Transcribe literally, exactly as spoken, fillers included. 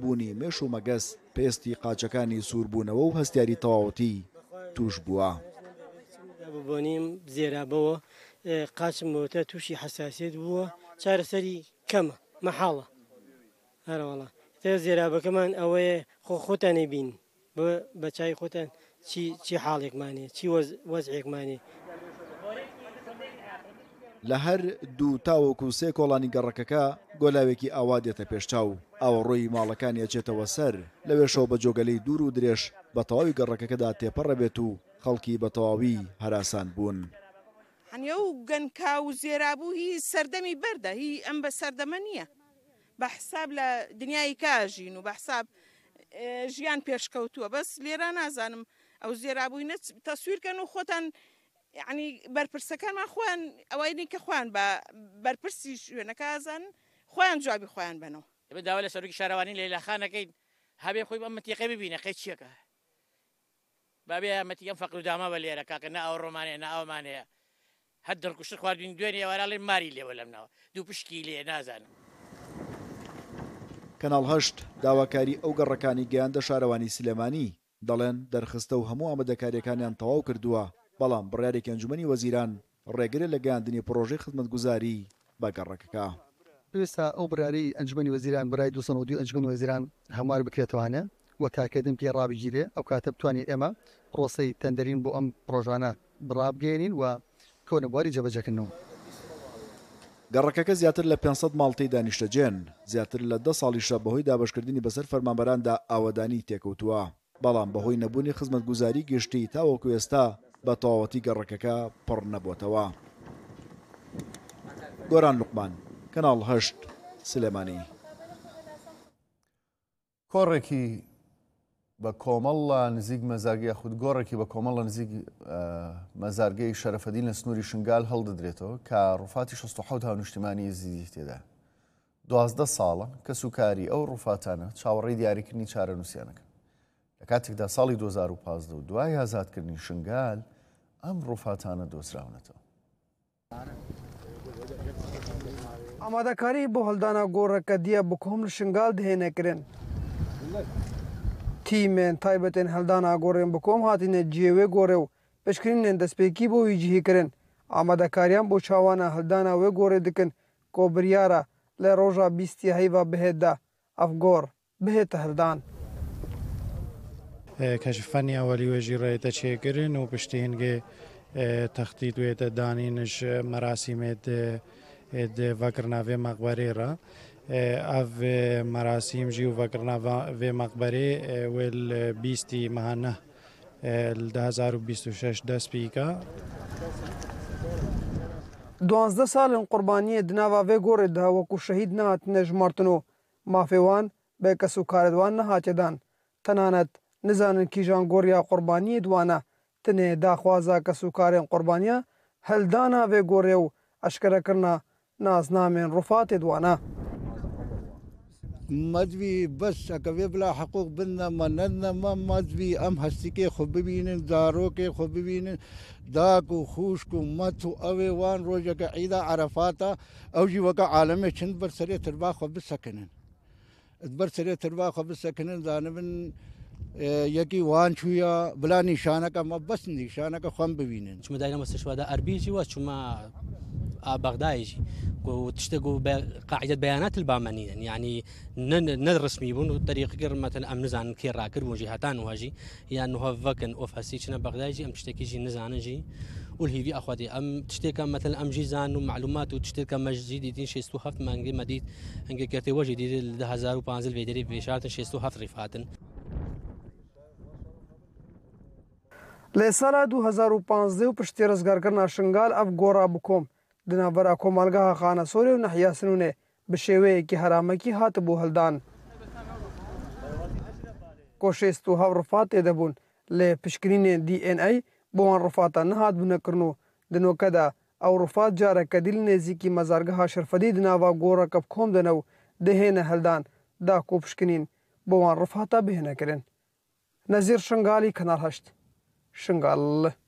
بوونی مێش و مەگەس پێستی قاچەکانی سووربوونەوە و هەستیاری تەواوەتی توش بووە. بۆنیم زێرابەوە قاچم بۆتە تووشی حساسیت بووە چارەسەری کەمە مەحاڵە هەروەڵا تە زێرابەکەمان ئەوەیە خۆ خۆتانێ بین بە چای خۆتان چی حاڵێکمانێ چی وەزعێکمانێ. لە هەر دوو تاوەکو سێ کۆڵانی گەڕەکەکە گۆلاوێکی ئاوا دێتە پێشچاو ئاوەڕۆی ماڵەکانی ئەچێتەوە سەر لەوێشەوە بە جۆگەلەی دوور و درێژ بە تەواوی گەڕەکەکەدا تێپەڕەبێت و خەڵکی بە تەواوی هەراسان بوون. هەنیە و گەنکا و زێرابوو هی سەردەمی بەردە هی ئەم بە سەردەمە نییە بە حساب لە دنیای کاژین و بە حساب ژیان پێشکەوتووە بەس لێرە نازانم ئەو زێرابووی نەچ تەسویرکەن و خۆتان یعنی بەرپرسەکانمان خۆیان ئەوەی کە خۆیان بە بەرپرسی شوێنەکە ئازان خۆیان جوابی خۆیان بنەوە. داوا لە سەرۆکی شارەوانی لەیلاخانەکەی هەبێ خۆی بە مەتیقی ببینە قەی چیەکە بابێ مەتی ئەم فەقر و داماوە لێرە کاکە نە ئەو ڕۆمانەیە نە ئەومانەیە هەر دڵکوشت خواردوین دوێنێ وەراڵێ ماری لێوە لەمنەوە دوو پشکی لێ نازانم. کەناڵ هەشت داواکاری ئەو گەڕەکانی گەیاندە شارەوانی سلێمانی دەڵێن دەرخستە و هەموو ئامادەکاریەکانیان تەواو کردووە بەڵام بڕیارێکی ئەنجومەنی وەزیران ڕێگرە لە گەیاندنی پرۆژەی خزمەتگوزاری بە گەڕەکەکە. پێویستە ئەو بڕیارەی ئەنجومەنی وەزیران بەرای دوو سەد و دو ئەنجومەنی وەزیران هەموار بکرێتوانە وە کارکردن پێ ڕابگیرێ ئەو کاتە بتوانین ئێمە پرۆسەی تەندەرین بۆ ئەم پرۆژانە بڕابگەێنین و کۆنەبواری جێبەجێکردنەوە. گەڕەکەکە زیاتر لە پێنج سەد ماڵتەی دانیشتەجێن زیاتر لە دە ساڵیشە بەهۆی دابەشکردنی بەسەر فەرمانبەراندا ئاوەدانی تێکەوتووە بەڵام بەهۆی نەبوونی خزمەتگوزاری گشتی تاوەکو ئێستا بە تەواوەتی گەڕەکەکە پڕ نەبووتەوە. گۆران لوقمان کەناڵ هەشت سلێمانی. کۆڕێکی بە کۆمەڵە نزیک مەزارگەی خود گۆڕێکی بە کۆمەڵە نزیک مەزارگەی شەرەفەدین لە سنووری شنگال هەڵدەدرێتەوە کە ڕووفاتی شەست و حەوت هاونیشتیمانی یزیدی تێدا. دوازدە ساڵە کە سوکاری ئەو ڕووفاتانە چاوەڕێی دیاریکردنی چارە نووسیانەکە. لە کاتێکدا ساڵی دوو هەزار و پانزدە و دوای ئازادکردنی شنگال ئەم ڕووفاتانە دۆزراونەتەوە. ئامادەکاری بۆ هەڵدانا گۆڕەکە دیە بکۆم لە شنگال دهێنەکردن. تیمێن تایبەتێن هەلدانا گۆڕێن بکۆم هاتینە جێوێ گۆڕێ و پشکرینێن دەستپێکی بۆ ویجیهیکردن. ئامادەکاریان بۆ چاوانە هەلدانا وێ گۆڕێ دکن کۆ بریارە لە ڕۆژە بیستی هەیڤە بهێتدا ئەف گۆڕ بهێتە هەلدان. کەشفەنی ئەوەلی وێژی ڕێتە چێگرن و پشتی هەنگێ تەختی دوێتە دانینش مەراسیمێت ڤەکرناڤێ مەقبەرێرە ئەڤ مەراسیمژی و ڤەکرناڤێ مەقبەرێ وێل بیستی مەهانە دە هەزار و بیست و شەش دەست پیکە. دوانزدە ساڵن قوربانیە دناوا vê gorê da wekû şehîd nehatine jmartin û mafê wan bê kes û karedwan nehatêdan. Tenanet nizanin kîjan goriya qurbaniyê dwane tinê daxwaza kes û karên qurbaniya heldana vê gorê û eşkerekirina naznamên rufatê dwane. مدوی بس اکوی بلا حقوق بندن مندن ما مدوی ام هستی که خوب ببینن دارو که خوب ببینن داک و خوشک و مت و اوی وان روزه که عید عرفاتا او جی وقع عالمه چند بر سری تربا خوب بسکنن بر سری تربا خوب بسکنن دانبن یکی وان چویا بلا نشانه که ما بس نشانه که خوب ببینن چما داینا مستشفى اربيجي وچما بغدادي وتشتغلوا بقاعدة بيانات البامانية يعني ندرس ميبون وطريقة غير مثلا أم نزان كي راكر وجهتان وهاجي يعني هو فكن أوف هسيتنا بغدادي أم تشتكي جي نزان جي والهي في أخواتي أم تشتكي مثلا أم جيزان ومعلومات وتشتكي مجدي دين شيء استوحف ما نجي مديت نجي كرتي وجه دي ده هزار وبانزل فيدري في شارت شيء استوحف رفاتن لسال دو هزار وپانزده و پشتی رزگارکردنا شنگال اف گورا بکوم دنابرا کۆمەلگەها خانەسۆرێ و نەحیا سنوونێ بە شێوەیەکی هەرامەکی هاتە بۆ هەلدان. کۆشێست و هەو ڕفات تێدەبوون لێ پشکنینێ دی ئێن ئەی بۆوان ڕفاتان نەهات بوونەکردن و دنۆکەدا ئەو ڕفات جارێکە دیل نێزیکی مەزارگەها شەرفەدی دناوا گۆڕەکە بکۆم دەنە و دەهێنە هەلدان دا کۆ پشکنین بۆوان ڕفاتە بهێنەکردن. نەزیر شنگالی کەناڵ هەشت شنگال